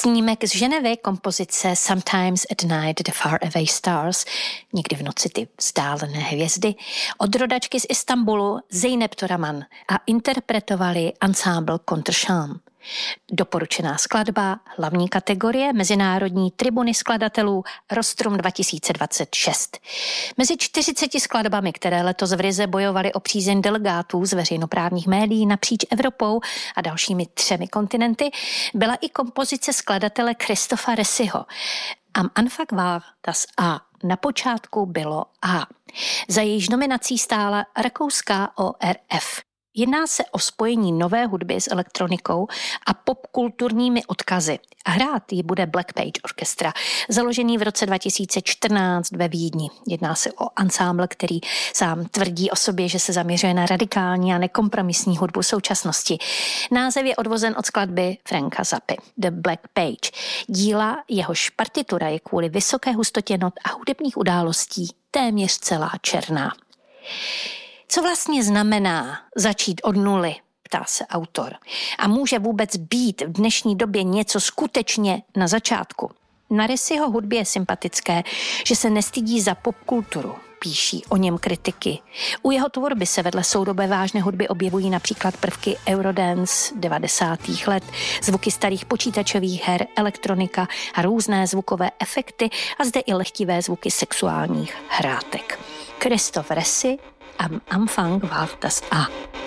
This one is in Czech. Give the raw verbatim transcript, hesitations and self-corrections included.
Snímek z Ženevy, kompozice Sometimes at Night the Far Away Stars, někdy v noci ty vzdálené hvězdy, od rodačky z Istanbulu Zeynep Toraman a interpretovali ansámbl Kontršám. Doporučená skladba, hlavní kategorie Mezinárodní tribuny skladatelů Rostrum dva tisíce dvacet šest. Mezi čtyřiceti skladbami, které letos v Rize bojovaly o přízeň delegátů z veřejnoprávních médií napříč Evropou a dalšími třemi kontinenty, byla i kompozice skladatele Christopha Ressiho. Am Anfang war das A. Na počátku bylo A. Za jejíž nominací stála rakouská O R F. Jedná se o spojení nové hudby s elektronikou a popkulturními odkazy. A hrát ji bude Black Page Orchestra, založený v roce dva tisíce čtrnáct ve Vídni. Jedná se o ansámbl, který sám tvrdí o sobě, že se zaměřuje na radikální a nekompromisní hudbu současnosti. Název je odvozen od skladby Franka Zappy, The Black Page. Díla, jehož partitura je kvůli vysoké hustotě not a hudebních událostí téměř celá černá. Co vlastně znamená začít od nuly, ptá se autor. A může vůbec být v dnešní době něco skutečně na začátku? Na Ressiho hudbě je sympatické, že se nestydí za popkulturu, píší o něm kritiky. U jeho tvorby se vedle soudobé vážné hudby objevují například prvky Eurodance devadesátých let, zvuky starých počítačových her, elektronika a různé zvukové efekty a zde i lehtivé zvuky sexuálních hrátek. Christoph Ressi, Am Anfang war das A.